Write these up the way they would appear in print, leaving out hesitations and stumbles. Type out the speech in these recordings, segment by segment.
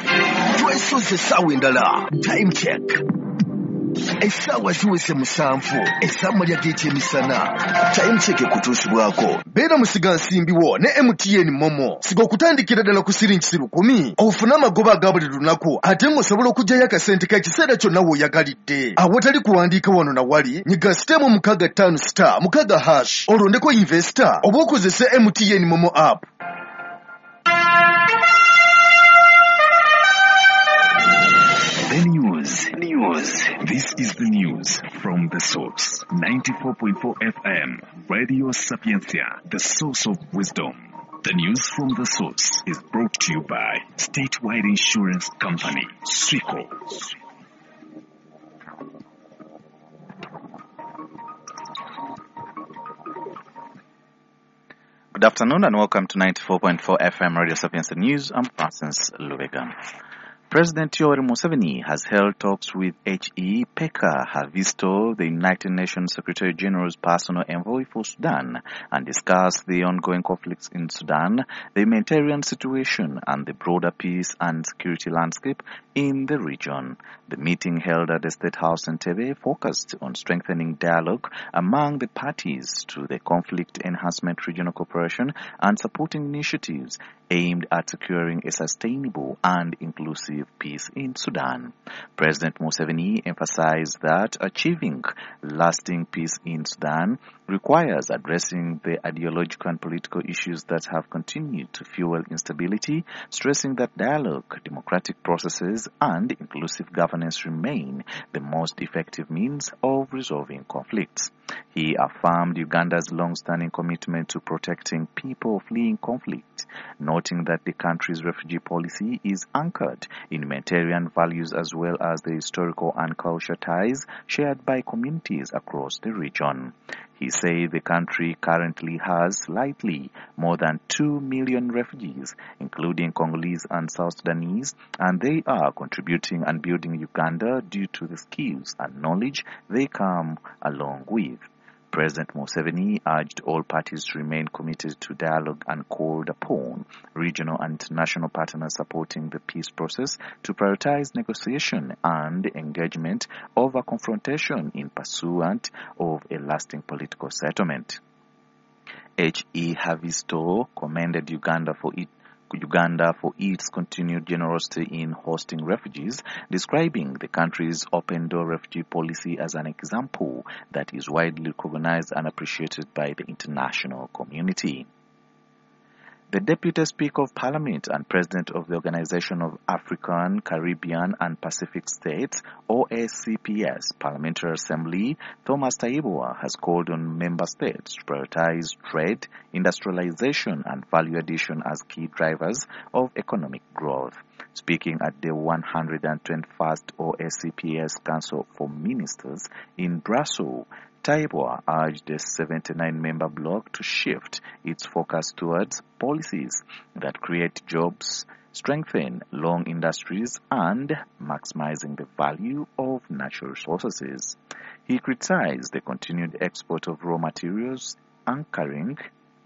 twesoze essaawa endala time check essaawa ziwese 7 essaawa ly'ekyemisana time check kutuusibwako beera musiga nsimbiwo ne MTN Momo siga okutandikira ddala ku siringi 10 ofuna amagoba aga buli lunaku ate ng'osobola okuggyayo akasente k'ekiseera kyonna w'oyagalidde awatali kuwandiika wano na wali nyiga sitemu 65 *6 olondeko investor oba okozese MTN Momo app. News. This is the news from The Source. 94.4 FM. Radio Sapiencia, the source of wisdom. The news from The Source is brought to you by Statewide Insurance Company, Swico. Good afternoon and welcome to 94.4 FM Radio Sapiencia News. I'm Francis Lubega. President Yoweri Museveni has held talks with H.E. Peka Havisto, the United Nations Secretary General's personal envoy for Sudan, and discussed the ongoing conflicts in Sudan, the humanitarian situation, and the broader peace and security landscape in the region. The meeting held at the State House in Entebbe focused on strengthening dialogue among the parties to the conflict enhancement regional cooperation and supporting initiatives aimed at securing a sustainable and inclusive peace in Sudan. President Museveni emphasized that achieving lasting peace in Sudan requires addressing the ideological and political issues that have continued to fuel instability, stressing that dialogue, democratic processes, and inclusive governance remain the most effective means of resolving conflicts. He affirmed Uganda's long-standing commitment to protecting people fleeing conflict, noting that the country's refugee policy is anchored in humanitarian values as well as the historical and cultural ties shared by communities across the region. He said the country currently has slightly more than 2 million refugees, including Congolese and South Sudanese, and they are contributing and building Uganda due to the skills and knowledge they come along with. President Museveni urged all parties to remain committed to dialogue and called upon regional and international partners supporting the peace process to prioritize negotiation and engagement over confrontation in pursuit of a lasting political settlement. H.E. Havisto commended Uganda for its continued generosity in hosting refugees, describing the country's open-door refugee policy as an example that is widely recognized and appreciated by the international community. The Deputy Speaker of Parliament and President of the Organization of African, Caribbean and Pacific States, OACPS Parliamentary Assembly, Thomas Tayibwa, has called on member states to prioritize trade, industrialization and value addition as key drivers of economic growth. Speaking at the 121st OACPS Council for Ministers in Brussels, Tayibwa urged the 79-member bloc to shift its focus towards policies that create jobs, strengthen long industries, and maximizing the value of natural resources. He criticized the continued export of raw materials, anchoring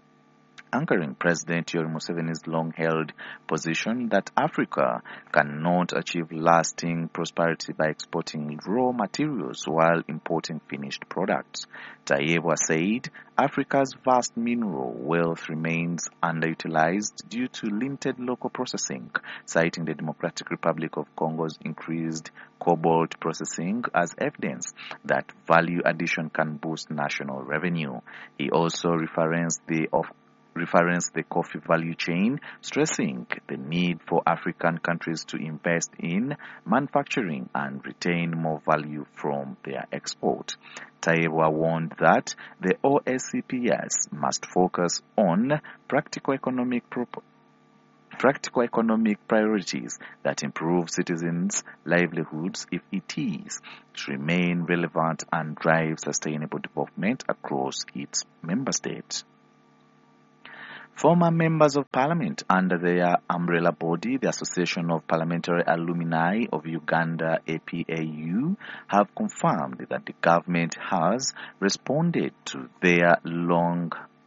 President Yoweri Museveni's long-held position that Africa cannot achieve lasting prosperity by exporting raw materials while importing finished products. Tayibwa said Africa's vast mineral wealth remains underutilized due to limited local processing, citing the Democratic Republic of Congo's increased cobalt processing as evidence that value addition can boost national revenue. He also referenced the coffee value chain, stressing the need for African countries to invest in manufacturing and retain more value from their export. Tayibwa warned that the OACPS must focus on practical economic priorities that improve citizens' livelihoods if it is to remain relevant and drive sustainable development across its member states. Former members of parliament under their umbrella body, the Association of Parliamentary Alumni of Uganda, APAU, have confirmed that the government has responded to their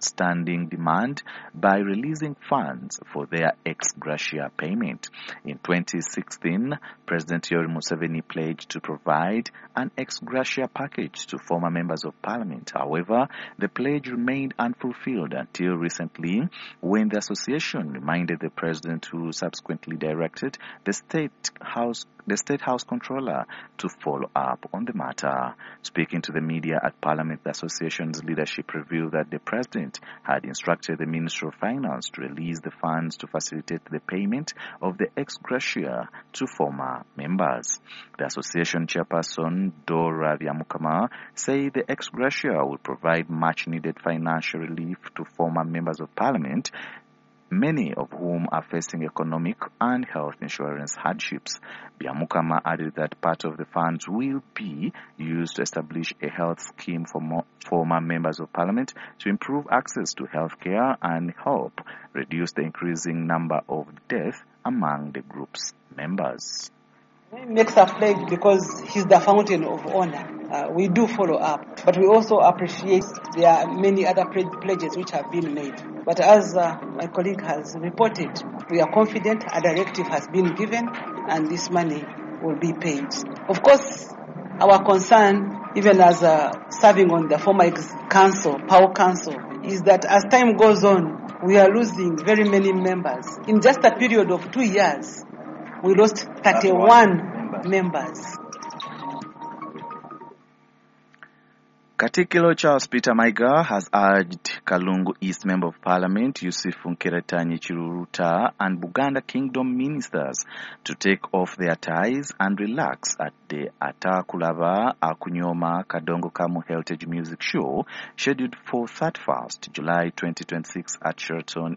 standing demand by releasing funds for their ex gratia payment. In 2016, President Yoweri Museveni pledged to provide an ex gratia package to former members of parliament. However, the pledge remained unfulfilled until recently, when the association reminded the president, who subsequently directed the State House Controller to follow up on the matter. Speaking to the media at Parliament, the association's leadership revealed that the president had instructed the Ministry of Finance to release the funds to facilitate the payment of the ex gratia to former members. The association chairperson, Dora Byamukama, said the ex gratia will provide much needed financial relief to former members of Parliament, many of whom are facing economic and health insurance hardships. Byamukama added that part of the funds will be used to establish a health scheme for former members of parliament to improve access to health care and help reduce the increasing number of deaths among the group's members. He makes a pledge because he's the fountain of honor. We do follow up, but we also appreciate there are many other pledges which have been made. But as my colleague has reported, we are confident a directive has been given and this money will be paid. Of course, our concern, even as serving on the former council, Power Council, is that as time goes on, we are losing very many members. In just a period of 2 years, we lost 31 members. Katikilo Charles Peter Maiga has urged Kalungu East Member of Parliament Yusuf Nkeretanyi Chiruruta and Buganda Kingdom ministers to take off their ties and relax at the Atakulaba Akunyoma Kadongo Kamu Heritage Music Show scheduled for 31st July 2026 at Sheraton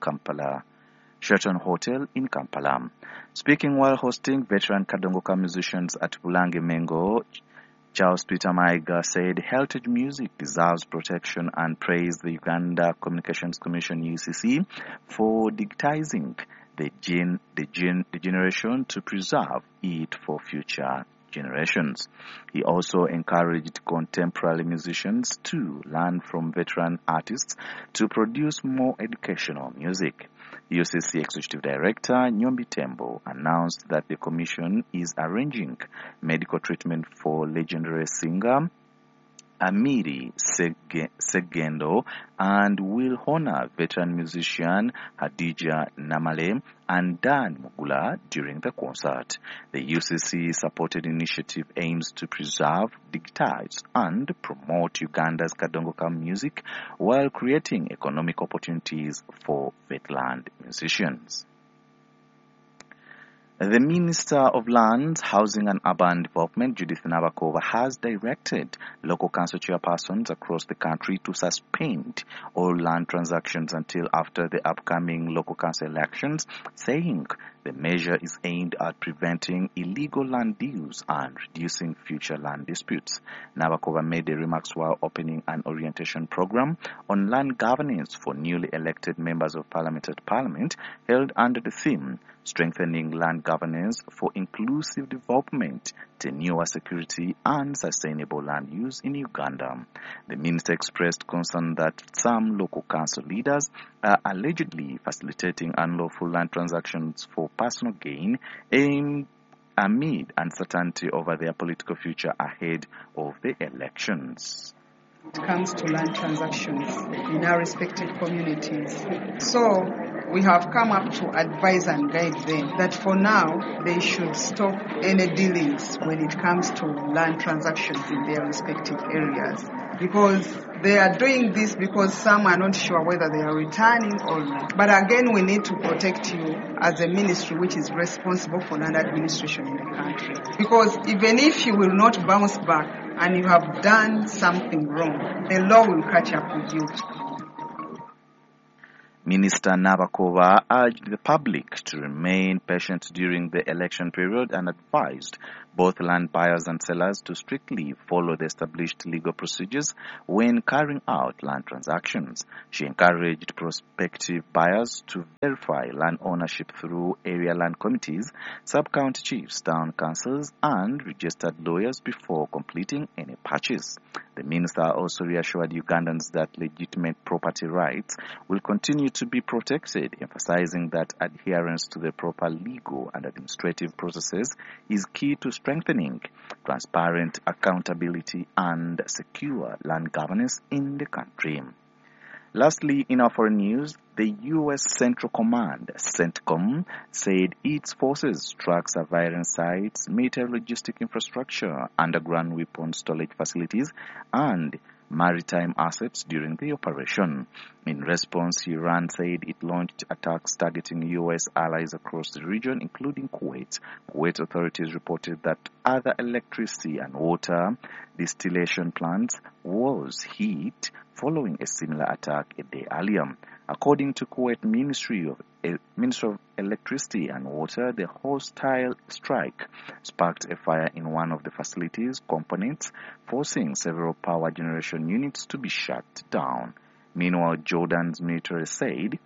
Hotel in Kampala. Speaking while hosting veteran Kadongoka musicians at Bulange Mengo, Charles Peter Maiga said heritage music deserves protection and praised the Uganda Communications Commission UCC for digitizing the generation to preserve it for future generations. He also encouraged contemporary musicians to learn from veteran artists to produce more educational music. UCC Executive Director Nyombi Tembo announced that the Commission is arranging medical treatment for legendary singer Amiri Segendo and will honor veteran musician Hadija Namale and Dan Mugula during the concert. The UCC-supported initiative aims to preserve, digitize, and promote Uganda's Kadongoka music while creating economic opportunities for wetland musicians. The Minister of Lands, Housing and Urban Development, Judith Nabakova, has directed local council chairpersons across the country to suspend all land transactions until after the upcoming local council elections, saying the measure is aimed at preventing illegal land deals and reducing future land disputes. Nabakova made the remarks while opening an orientation program on land governance for newly elected members of parliament at Parliament, held under the theme Strengthening Land Governance for Inclusive Development, Tenure Security and Sustainable Land Use in Uganda. The minister expressed concern that some local council leaders are allegedly facilitating unlawful land transactions for personal gain amid uncertainty over their political future ahead of the elections. It comes to land transactions in our respective communities. So we have come up to advise and guide them that for now they should stop any dealings when it comes to land transactions in their respective areas, because they are doing this because some are not sure whether they are returning or not. But again, we need to protect you as a ministry which is responsible for land administration in the country, because even if you will not bounce back and you have done something wrong, the law will catch up with you. Minister Nabakova urged the public to remain patient during the election period and advised both land buyers and sellers to strictly follow the established legal procedures when carrying out land transactions. She encouraged prospective buyers to verify land ownership through area land committees, sub-county chiefs, town councils, and registered lawyers before completing any purchase. The minister also reassured Ugandans that legitimate property rights will continue to be protected, emphasizing that adherence to the proper legal and administrative processes is key to strengthening transparent accountability and secure land governance in the country. Lastly, in our foreign news, the U.S. Central Command, CENTCOM, said its forces struck surveillance sites, military logistic infrastructure, underground weapon storage facilities, and maritime assets during the operation. In response, Iran said it launched attacks targeting U.S. allies across the region, including Kuwait. Kuwait authorities reported that other electricity and water distillation plants was hit following a similar attack a day earlier. According to Kuwait Ministry of Electricity and Water, the hostile strike sparked a fire in one of the facility's components, forcing several power generation units to be shut down. Meanwhile, Jordan's military said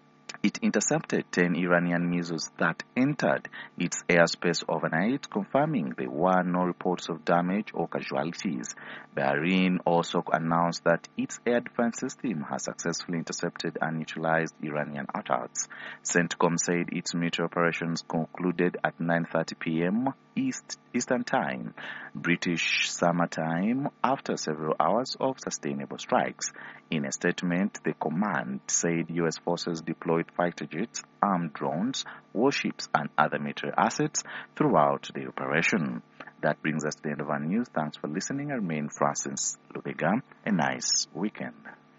it intercepted 10 Iranian missiles that entered its airspace overnight, confirming there were no reports of damage or casualties. Bahrain also announced that its air defense system has successfully intercepted and neutralized Iranian attacks. CENTCOM said its military operations concluded at 9:30 p.m. Eastern Time, British Summer Time, after several hours of sustainable strikes. In a statement, the command said U.S. forces deployed fighter jets, armed drones, warships, and other military assets throughout the operation. That brings us to the end of our news. Thanks for listening. I remain Francis Lubega. A nice weekend.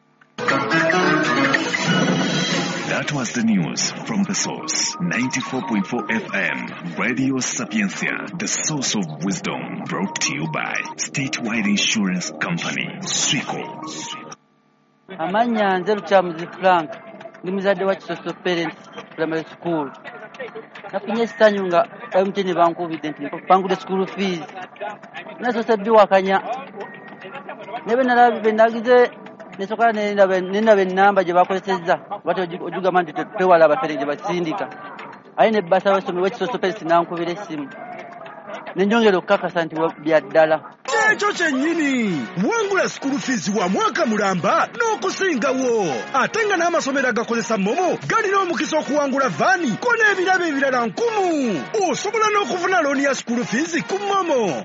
That was the news from The Source. 94.4 FM, Radio Sapiencia, the source of wisdom. Brought to you by Statewide Insurance Company, Swico. Amanya nze Luchamuzi Frank, ndi muzadde wa Kisoso Parents Primary School. Nafunye essanyu nga MTN bankubidde nti bangudde school fees. Nasoose biwakanya. Nebe nalabe nagize nesoka ninabe ennamba gye bakozesezza bati ojugamba nti twewala abafere gye basindika. Aye ne basa basome wa Kisoso Parents nankubira essimu. Nenjongera okukakasa nti bya ddala. Ekyo kyennyini wangula school fees wa mwaka mulamba n'okusingawo ate nga n'amasomero agakozesa momo galina omukisa okuwangula vaani ko n'ebirabo ebirala 1000. Osobola n'okufuna looni ya school fees ku momo.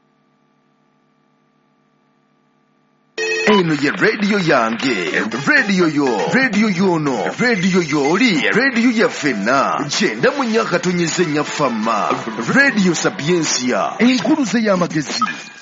Eno ye radio yange, radio yo, radio yono, radio yoli, radio ya fena, jenda munyaka tonyeze nyafama, Radio Sapiencia, enkuluze y'amagezi.